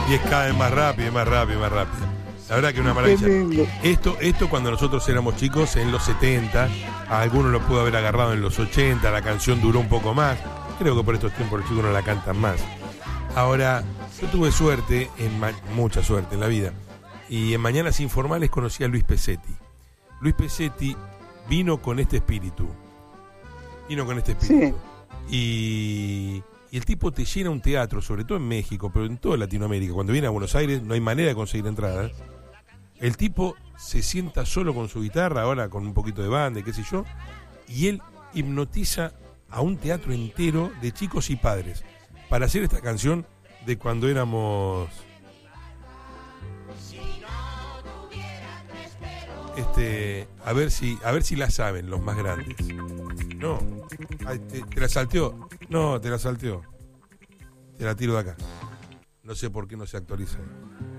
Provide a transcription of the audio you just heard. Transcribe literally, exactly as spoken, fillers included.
Y es cada vez más rápido, más rápido, más rápido. La verdad que es una maravilla. Esto, esto cuando nosotros éramos chicos, en los setenta, a algunos lo pudo haber agarrado en los ochenta, la canción duró un poco más. Creo que por estos tiempos los chicos no la cantan más. Ahora, yo tuve suerte, en ma- mucha suerte en la vida, y en Mañanas Informales conocí a Luis Pesetti. Luis Pesetti vino con este espíritu. Vino con este espíritu. Sí. Y, y el tipo te llena un teatro, sobre todo en México, pero en toda Latinoamérica. Cuando viene a Buenos Aires no hay manera de conseguir entradas. El tipo se sienta solo con su guitarra, ahora con un poquito de banda y qué sé yo, y él hipnotiza a un teatro entero de chicos y padres para hacer esta canción de cuando éramos... Este, a ver si, a ver si la saben los más grandes. No, ay, te, te la salteó. No, te la salteó. Te la tiro de acá. No sé por qué no se actualiza.